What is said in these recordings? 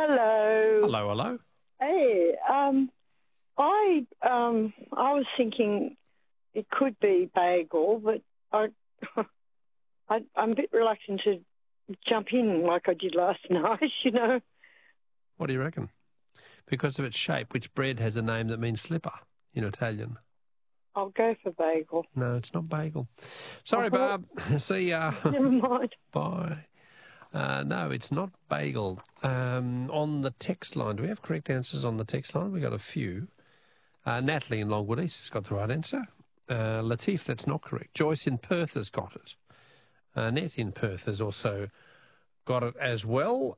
Hello. Hello, hello. Hey, I was thinking it could be bagel, but I'm a bit reluctant to jump in like I did last night, you know. What do you reckon? Because of its shape, which bread has a name that means slipper in Italian? I'll go for bagel. No, it's not bagel. Sorry, Barb. See ya. Never mind. Bye. No, it's not bagel. On the text line, do we have correct answers on the text line? We got a few. Natalie in Longwood East has got the right answer. Latif, that's not correct. Joyce in Perth has got it. Annette in Perth has also got it as well.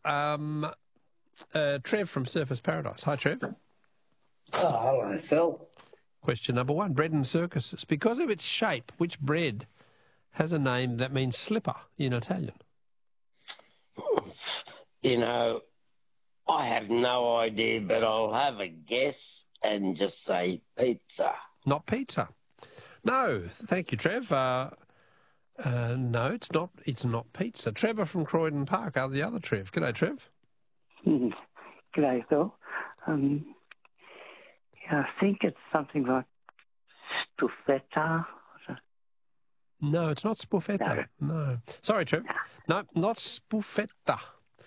Trev from Surfers Paradise. Hi, Trev. Oh, hello, Phil. Question number one, bread and circuses. Because of its shape, which bread has a name that means slipper in Italian? You know, I have no idea, but I'll have a guess and just say pizza. Not pizza. No, thank you, Trev. No, it's not. It's not pizza. Trevor from Croydon Park, the other Trev. G'day, Trev. G'day, Phil. I think it's something like stuffetta. No, it's not spuffetta. No. Sorry, Trev. No, not spuffetta.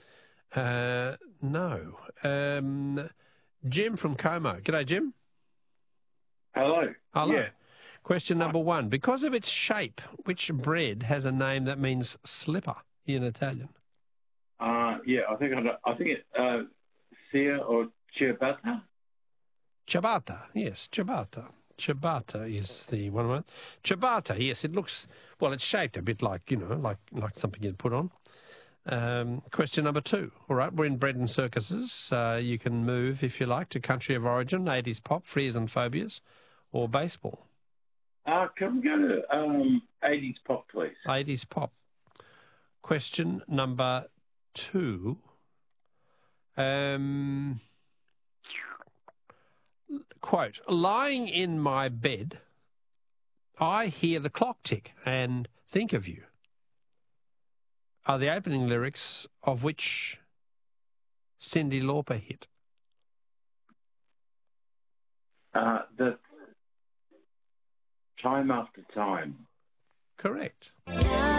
No. Jim from Como. G'day, Jim. Hello. Hello. Yeah. Question number one. Because of its shape, which bread has a name that means slipper in Italian? Yeah, I think it's sia or ciabatta. Ciabatta, yes, ciabatta. Ciabatta is the one. Ciabatta, yes, it looks, well, it's shaped a bit like, like something you'd put on. Question number two. All right, we're in bread and circuses. You can move, if you like, to country of origin, 80s pop, fears and phobias, or baseball. Can we go to 80s pop, please? 80s pop. Question number two. Quote, lying in my bed, I hear the clock tick and think of you, are the opening lyrics of which Cyndi Lauper hit? The Time After Time. Correct. Now